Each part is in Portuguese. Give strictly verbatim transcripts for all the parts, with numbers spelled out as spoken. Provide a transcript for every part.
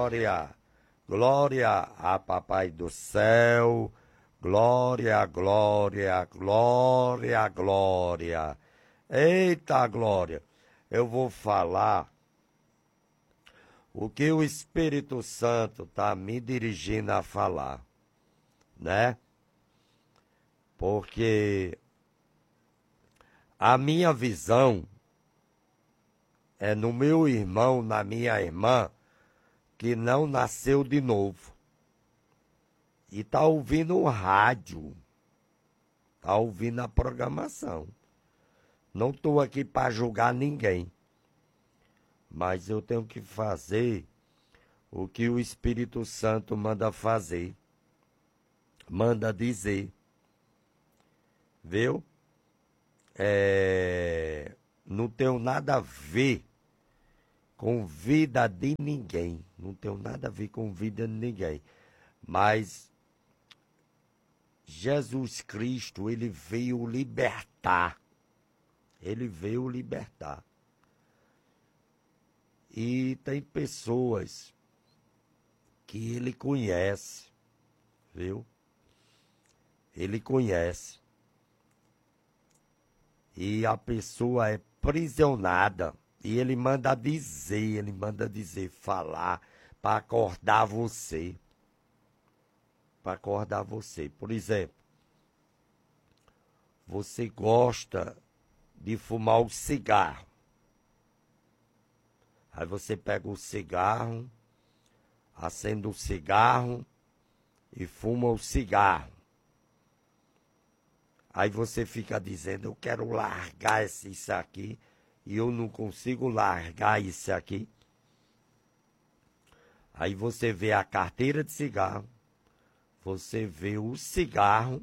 glória. Glória a Papai do céu. Glória, glória, glória, glória. Eita, glória. Eu vou falar o que o Espírito Santo está me dirigindo a falar, né? Porque a minha visão é no meu irmão, na minha irmã, que não nasceu de novo. E está ouvindo o rádio, está ouvindo a programação. Não estou aqui para julgar ninguém, mas eu tenho que fazer o que o Espírito Santo manda fazer, manda dizer. Viu? É, não tenho nada a ver com vida de ninguém. Não tenho nada a ver com vida de ninguém. Mas Jesus Cristo, ele veio libertar. Ele veio libertar. E tem pessoas que ele conhece, viu? Ele conhece. E a pessoa é prisionada. E ele manda dizer, ele manda dizer, falar, para acordar você. Para acordar você. Por exemplo, você gosta de fumar o cigarro. Aí você pega o cigarro, acende o cigarro e fuma o cigarro. Aí você fica dizendo, eu quero largar esse, isso aqui, e eu não consigo largar isso aqui. Aí você vê a carteira de cigarro, você vê o cigarro,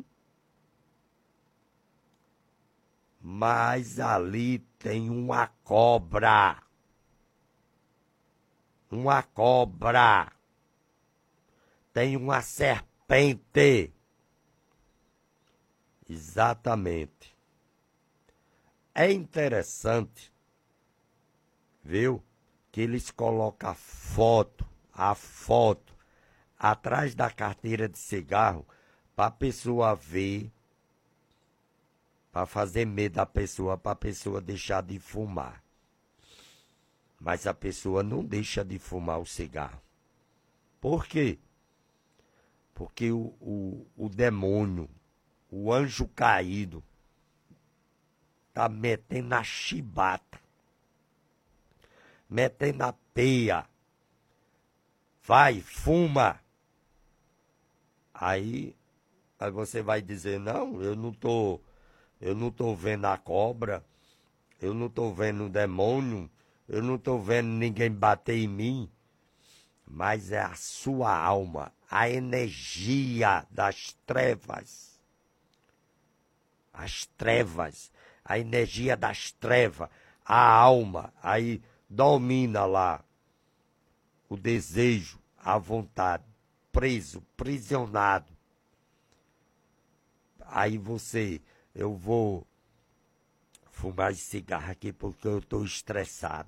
mas ali tem uma cobra. Uma cobra. Tem uma serpente. Exatamente. É interessante, viu, que eles colocam a foto, a foto, atrás da carteira de cigarro, para a pessoa ver, para fazer medo da pessoa, para a pessoa deixar de fumar. Mas a pessoa não deixa de fumar o cigarro. Por quê? Porque o, o, o demônio, o anjo caído, tá metendo a chibata, metendo a peia. Vai, fuma. Aí, aí você vai dizer, não, eu não tô, eu não tô vendo a cobra, eu não tô vendo o demônio, eu não tô vendo ninguém bater em mim. Mas é a sua alma, a energia das trevas. As trevas, a energia das trevas, a alma, aí domina lá o desejo, a vontade, preso, prisionado. Aí você, eu vou fumar esse cigarro aqui porque eu estou estressado.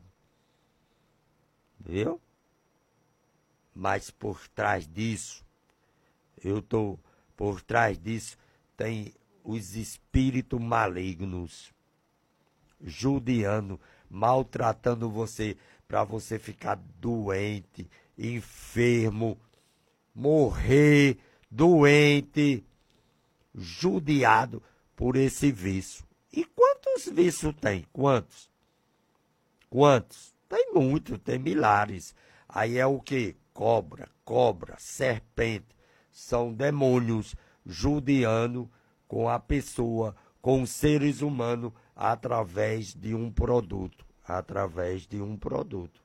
Viu? Mas por trás disso, eu estou, por trás disso, tem os espíritos malignos, judiando, maltratando você, para você ficar doente, enfermo, morrer doente, judiado por esse vício. E quantos vícios tem? Quantos? Quantos? Tem muito, tem milhares. Aí é o quê? Cobra, cobra, serpente. São demônios judiando com a pessoa, com os seres humanos, através de um produto. Através de um produto.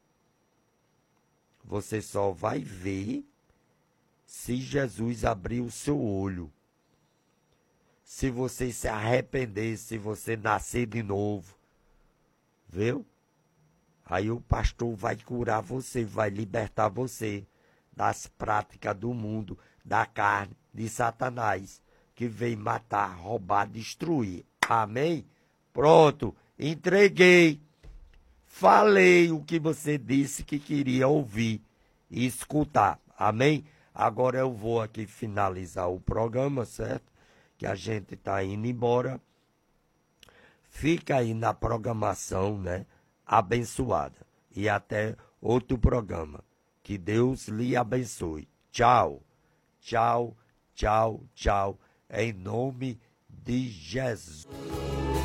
Você só vai ver se Jesus abrir o seu olho. Se você se arrepender, se você nascer de novo. Viu? Aí o pastor vai curar você, vai libertar você das práticas do mundo, da carne, de Satanás, que vem matar, roubar, destruir. Amém? Pronto, entreguei. Falei o que você disse que queria ouvir. e escutar. Amém? Agora eu vou aqui finalizar o programa, certo? Que a gente está indo embora. Fica aí na programação, né? Abençoada. E até outro programa. Que Deus lhe abençoe. Tchau, tchau, tchau, tchau. Em nome de Jesus.